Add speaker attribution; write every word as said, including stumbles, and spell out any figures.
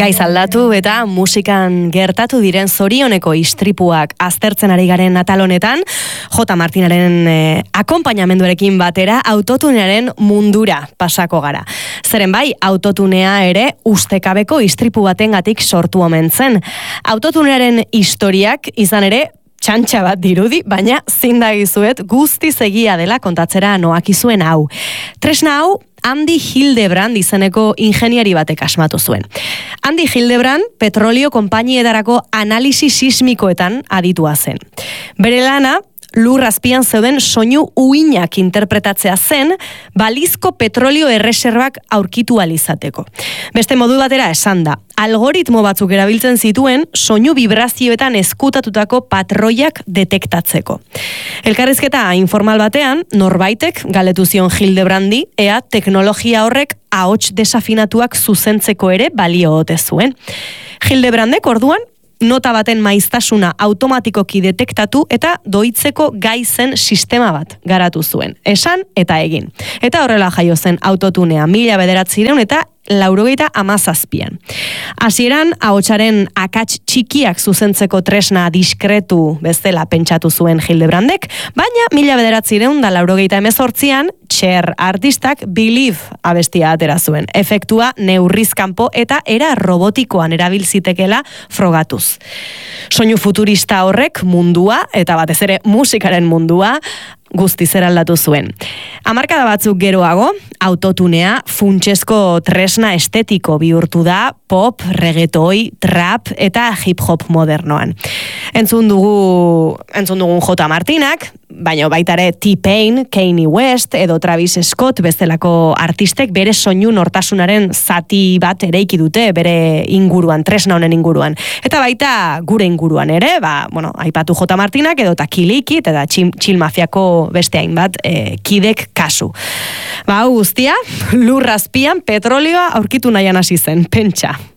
Speaker 1: Gaiz aldatu eta musikan gertatu diren zorioneko istripuak aztertzen ari garen atal honetan, J. Martinaren eh, akonpainamenduarekin batera autotunearen mundura pasako gara. Zeren bai, autotunea ere ustekabeko istripu batengatik sortu omen zen. Autotunearen historiak izan ere txantxa bat dirudi, baina zindagizuet guztiz egia dela kontatzera noakizuen hau. Tresna hau, Andy Hildebrand izeneko ingeniari batek asmatu zuen. Andy Hildebrand petrolio konpainietarako analisi sismikoetan aditua zen. Bere lana, lur azpian zeuden soinu uinak interpretatzea zen, balizko petrolio erreserbak aurkitu alizateko. Beste modu batera esan da, algoritmo batzuk erabiltzen zituen soinu vibrazioetan ezkutatutako patroiak detektatzeko. Elkarrizketa informal batean, norbaitek galdetu zion Hildebrandi, ea teknologia horrek ahots desafinatuak zuzentzeko ere balio ote zuen. Hildebrandek orduan, nota baten maiztasuna automatikoki detektatu eta doitzeko gai zen sistema bat garatu zuen. Esan eta egin. Eta horrela jaio zen autotunea mila bederatziehun eta laurogeita hamazazpian. Hasieran ahotsaren akats txikiak zuzentzeko tresna diskretu bezala pentsatu zuen Hildebrandek, baina mila bederatziehun eta laurogeita hemezortzian Cher artistak Believe abestia atera zuen. Efektua neurrizkanpo eta era robotikoan erabilzitekela frogatuz. Soinu futurista horrek mundua eta batez ere musikaren mundua guztiz eraldatu zuen. Hamarkada batzuk geroago, autotunea funtsezko tresna estetiko bihurtu da pop, reggaetoi, trap eta hip-hop modernoan. Entzun dugu, entzun dugun J. Martinak, baina baita ere T-Pain, Kanye West edo Travis Scott bezalako artistek bere soinu nortasunaren zati bat ereiki dute bere inguruan, tresna honen inguruan. Eta baita gure inguruan ere, ba, bueno, aipatu J. Martinak edo ta Kilikit eta Chill Mafiako beste hainbat e, kidek kasu. Ba, hau guztia, lur azpian petrolioa aurkitu nahian hasi zen, pentsa.